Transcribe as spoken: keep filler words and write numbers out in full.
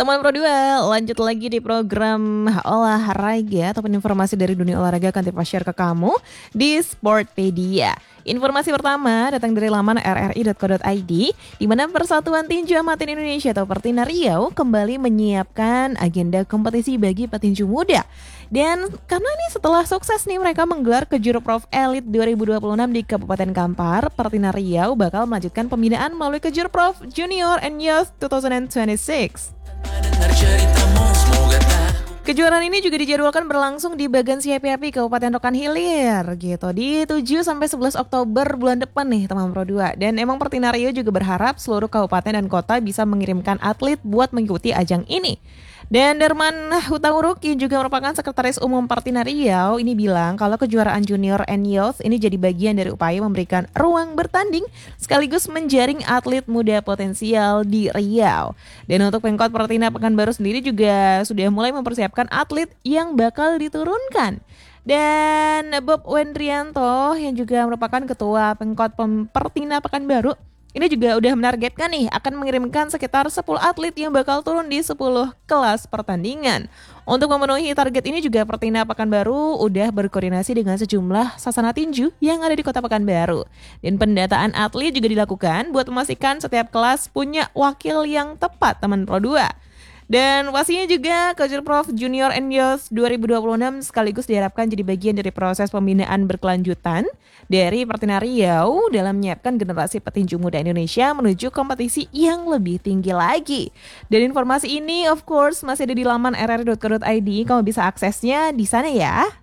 Teman Pro dua, lanjut lagi di program olahraga ataupun informasi dari dunia olahraga akan Tifa share ke kamu di Sportpedia. Informasi pertama datang dari laman r r i dot co dot i d, di mana Persatuan Tinju Amatir Indonesia atau Pertina Riau kembali menyiapkan agenda kompetisi bagi petinju muda. Dan karena nih setelah sukses nih mereka menggelar Kejurprov Elite dua ribu dua puluh enam di Kabupaten Kampar, Pertina Riau bakal melanjutkan pembinaan melalui Kejurprov Junior and Youth dua ribu dua puluh enam. Kejuaraan ini juga dijadwalkan berlangsung di Bagan Siapi-Api Kabupaten Rokan Hilir gitu di tujuh sampai sebelas Oktober bulan depan nih teman Pro dua. Dan emang Pertina Riau juga berharap seluruh kabupaten dan kota bisa mengirimkan atlet buat mengikuti ajang ini. Dan Darman Hutanguruk yang juga merupakan Sekretaris Umum Pertina Riau ini bilang kalau kejuaraan Junior and Youth ini jadi bagian dari upaya memberikan ruang bertanding sekaligus menjaring atlet muda potensial di Riau. Dan untuk Pemkot Pertina Pekanbaru sendiri juga sudah mulai mempersiapkan atlet yang bakal diturunkan. Dan Bob Wendrianto yang juga merupakan Ketua Pemkot Pertina Pekanbaru ini juga udah menargetkan nih akan mengirimkan sekitar sepuluh atlet yang bakal turun di sepuluh kelas pertandingan. Untuk memenuhi target ini juga Pertina Pekanbaru udah berkoordinasi dengan sejumlah sasana tinju yang ada di Kota Pekanbaru. Dan pendataan atlet juga dilakukan buat memastikan setiap kelas punya wakil yang tepat teman Pro dua. Dan pastinya juga Kejurprov Junior and Youth dua ribu dua puluh enam sekaligus diharapkan jadi bagian dari proses pembinaan berkelanjutan dari Pertina Riau dalam menyiapkan generasi petinju muda Indonesia menuju kompetisi yang lebih tinggi lagi. Dan informasi ini of course masih ada di laman r r i dot co dot i d, kamu bisa aksesnya di sana ya.